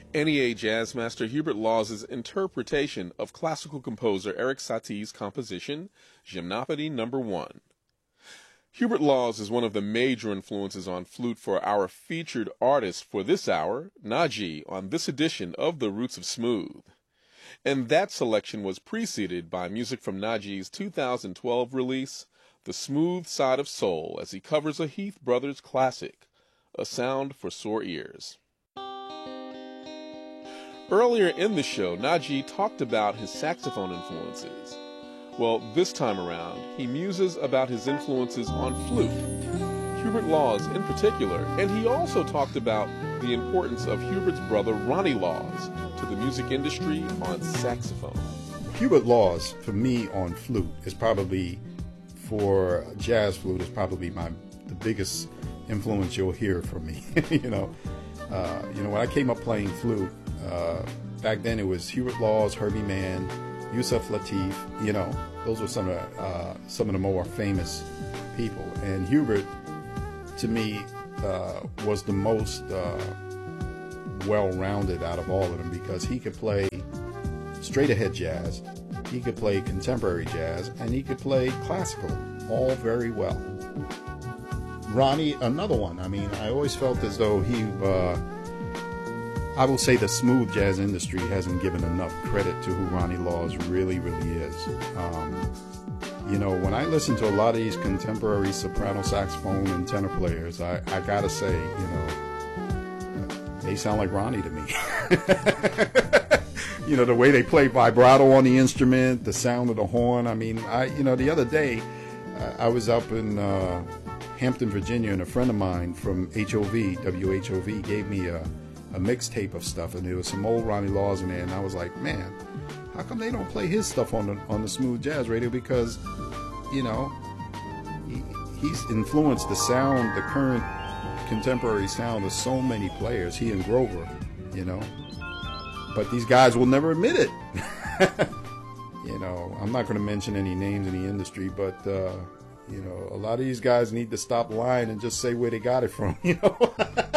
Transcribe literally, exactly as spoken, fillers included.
N E A jazz master Hubert Laws' interpretation of classical composer Erik Satie's composition, Gymnopédie Number One. Hubert Laws is one of the major influences on flute for our featured artist for this hour, Naji, on this edition of The Roots of Smooth. And that selection was preceded by music from Naji's two thousand twelve release, The Smooth Side of Soul, as he covers a Heath Brothers classic, A Sound for Sore Ears. Earlier in the show, Naji talked about his saxophone influences. Well, this time around, he muses about his influences on flute, Hubert Laws in particular, and he also talked about the importance of Hubert's brother Ronnie Laws to the music industry on saxophone. Hubert Laws, for me on flute, is probably, for jazz flute, is probably my the biggest influence you'll hear from me. you know, uh, you know, when I came up playing flute, uh, back then it was Hubert Laws, Herbie Mann, Yusef Lateef. You know, those were some of the, uh, some of the more famous people. And Hubert, to me, uh, was the most uh, well-rounded out of all of them because he could play straight-ahead jazz, he could play contemporary jazz, and he could play classical, all very well. Ronnie, another one. I mean, I always felt as though he, uh, I will say the smooth jazz industry hasn't given enough credit to who Ronnie Laws really, really is. Um, you know, when I listen to a lot of these contemporary soprano, saxophone, and tenor players, I, I gotta say, you know, they sound like Ronnie to me. You know, the way they play vibrato on the instrument, the sound of the horn. I mean, I, you know, the other day, uh, I was up in uh, Hampton, Virginia, and a friend of mine from H O V, W H O V, gave me a, a mixtape of stuff, and there was some old Ronnie Laws in there, and I was like, man, how come they don't play his stuff on the on the smooth jazz radio? Because, you know, he, he's influenced the sound, the current contemporary sound of so many players, he and Grover, you know. But these guys will never admit it. You know, I'm not going to mention any names in the industry, but, uh, you know, a lot of these guys need to stop lying and just say where they got it from, you know.